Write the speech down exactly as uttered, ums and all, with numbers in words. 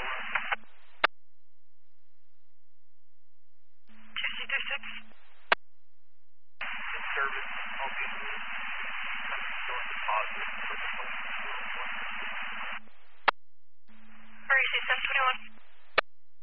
Q C thirty-six. In service, I'll be north deposit for the